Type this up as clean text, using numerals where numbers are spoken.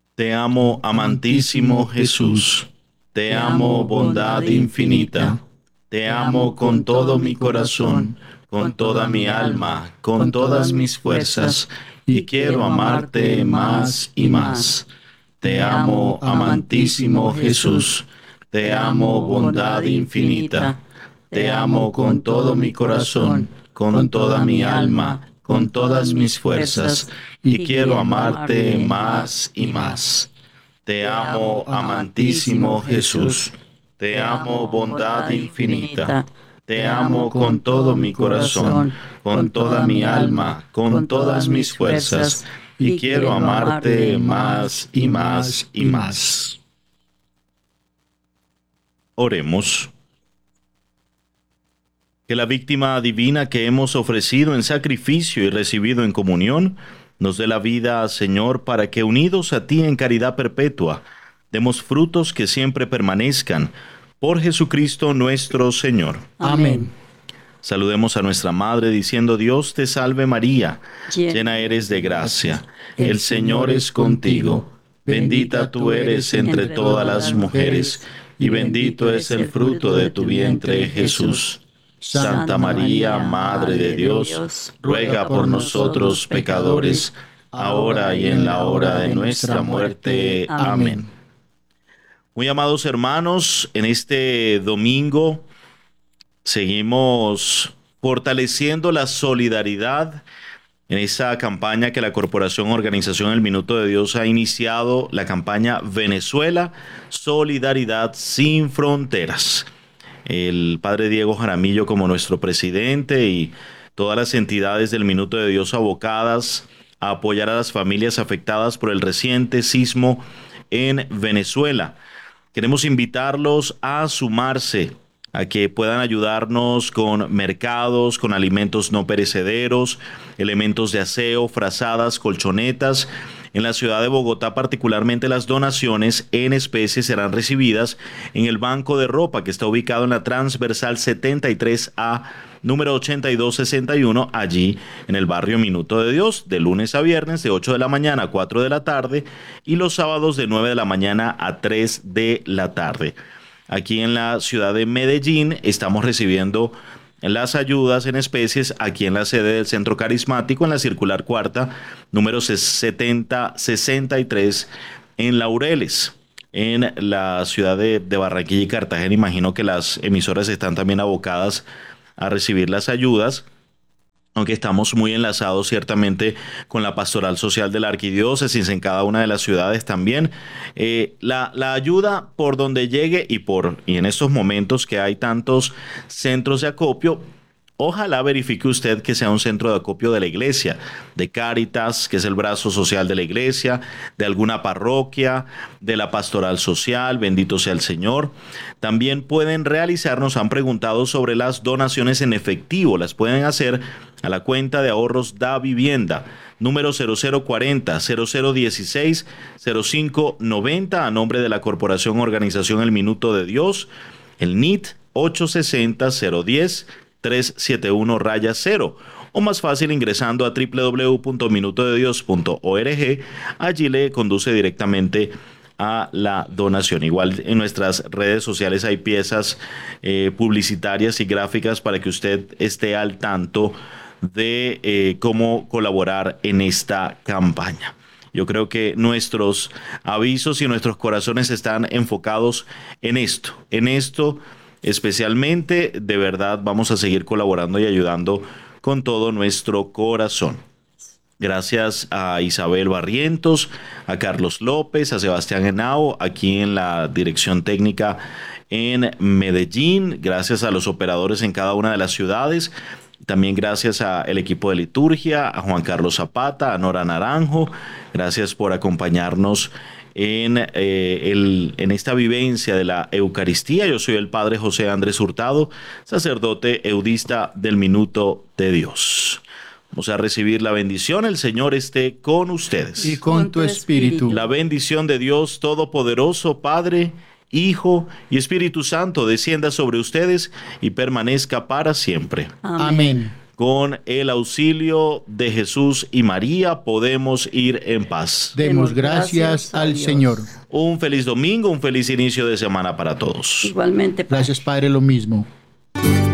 Te amo, amantísimo Jesús. Te amo, bondad infinita. Te amo con todo mi corazón, con toda mi alma, con todas mis fuerzas, y quiero amarte más y más. Te amo, amantísimo Jesús. Te amo, bondad infinita. Te amo con todo mi corazón, con toda mi alma, con todas mis fuerzas, y quiero amarte más y más. Te amo, amantísimo Jesús. Te amo, bondad infinita. Te amo con todo mi corazón, con toda mi alma, con todas mis fuerzas, y quiero amarte más y más y más. Oremos. Que la víctima divina que hemos ofrecido en sacrificio y recibido en comunión nos dé la vida, Señor, para que unidos a ti en caridad perpetua, demos frutos que siempre permanezcan. Por Jesucristo nuestro Señor. Amén. Saludemos a nuestra Madre diciendo: Dios te salve María, llena eres de gracia, el Señor es contigo. Bendita tú eres entre todas las mujeres, y bendito es el fruto de tu vientre, Jesús. Santa María, Madre de Dios, ruega por nosotros pecadores, ahora y en la hora de nuestra muerte. Amén. Muy amados hermanos, en este domingo seguimos fortaleciendo la solidaridad en esa campaña que la Corporación Organización El Minuto de Dios ha iniciado, la campaña Venezuela, Solidaridad sin Fronteras. El Padre Diego Jaramillo como nuestro presidente y todas las entidades del Minuto de Dios abocadas a apoyar a las familias afectadas por el reciente sismo en Venezuela. Queremos invitarlos a sumarse, a que puedan ayudarnos con mercados, con alimentos no perecederos, elementos de aseo, frazadas, colchonetas. En la ciudad de Bogotá, particularmente, las donaciones en especie serán recibidas en el Banco de Ropa, que está ubicado en la Transversal 73A, número 8261, allí en el barrio Minuto de Dios, de lunes a viernes, de 8 de la mañana a 4 de la tarde, y los sábados de 9 de la mañana a 3 de la tarde. Aquí en la ciudad de Medellín estamos recibiendo las ayudas en especies aquí en la sede del Centro Carismático, en la Circular Cuarta, número 7063, en Laureles, en la ciudad de Barranquilla y Cartagena. Imagino que las emisoras están también abocadas a recibir las ayudas, aunque estamos muy enlazados ciertamente con la pastoral social de la arquidiócesis en cada una de las ciudades también. La ayuda por donde llegue y en estos momentos que hay tantos centros de acopio, ojalá verifique usted que sea un centro de acopio de la iglesia, de Cáritas, que es el brazo social de la iglesia, de alguna parroquia, de la pastoral social, bendito sea el Señor. También pueden realizar, nos han preguntado sobre las donaciones en efectivo, las pueden hacer a la cuenta de ahorros Da Vivienda, número 0040-0016-0590, a nombre de la Corporación Organización El Minuto de Dios, el NIT 860-010-371-0, o más fácil ingresando a www.minutodedios.org. Allí le conduce directamente a la donación. Igual en nuestras redes sociales hay piezas publicitarias y gráficas para que usted esté al tanto de cómo colaborar en esta campaña. Yo creo que nuestros avisos y nuestros corazones están enfocados en esto especialmente. De verdad vamos a seguir colaborando y ayudando con todo nuestro corazón. Gracias a Isabel Barrientos, a Carlos López, a Sebastián Henao, aquí en la dirección técnica en Medellín. Gracias a los operadores en cada una de las ciudades. También gracias al equipo de liturgia, a Juan Carlos Zapata, a Nora Naranjo. Gracias por acompañarnos en esta vivencia de la Eucaristía. Yo soy el Padre José Andrés Hurtado, sacerdote eudista del Minuto de Dios. Vamos a recibir la bendición. El Señor esté con ustedes. Y con tu espíritu. La bendición de Dios Todopoderoso, Padre, Hijo y Espíritu Santo, descienda sobre ustedes y permanezca para siempre. Amén. con el auxilio de Jesús y María, podemos ir en paz. Demos gracias al Señor. Un feliz domingo, un feliz inicio de semana para todos. Igualmente, Padre. Gracias, Padre, lo mismo.